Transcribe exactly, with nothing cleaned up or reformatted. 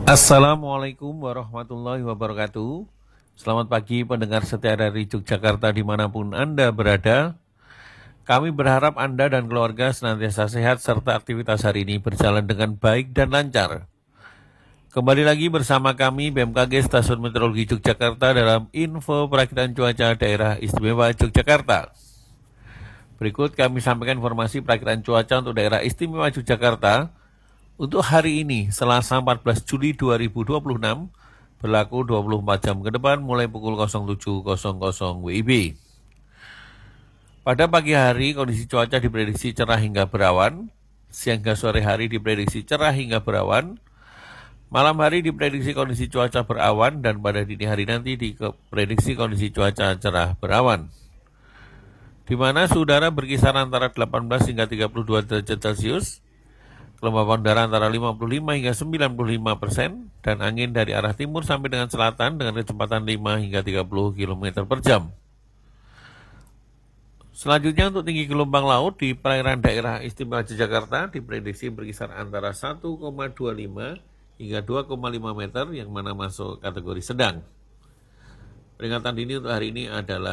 Assalamualaikum warahmatullahi wabarakatuh. Selamat pagi pendengar setia dari Yogyakarta dimanapun Anda berada. Kami berharap Anda dan keluarga senantiasa sehat serta aktivitas hari ini berjalan dengan baik dan lancar. Kembali lagi bersama kami B M K G Stasiun Meteorologi Yogyakarta dalam info perakiraan cuaca daerah istimewa Yogyakarta. Berikut kami sampaikan informasi perakiraan cuaca untuk daerah istimewa Yogyakarta untuk hari ini, Selasa empat belas Juli dua ribu dua puluh enam, berlaku dua puluh empat jam ke depan mulai pukul nol tujuh nol nol W I B. Pada pagi hari, kondisi cuaca diprediksi cerah hingga berawan, siang hingga sore hari diprediksi cerah hingga berawan, malam hari diprediksi kondisi cuaca berawan, dan pada dini hari nanti diprediksi kondisi cuaca cerah berawan. Di mana suhu udara berkisar antara delapan belas hingga tiga puluh dua derajat Celcius, kelembapan udara antara lima puluh lima hingga sembilan puluh lima persen, dan angin dari arah timur sampai dengan selatan dengan kecepatan lima hingga tiga puluh kilometer per jam. Selanjutnya untuk tinggi gelombang laut di perairan daerah istimewa Yogyakarta diprediksi berkisar antara satu koma dua lima hingga dua koma lima meter yang mana masuk kategori sedang. Peringatan dini untuk hari ini adalah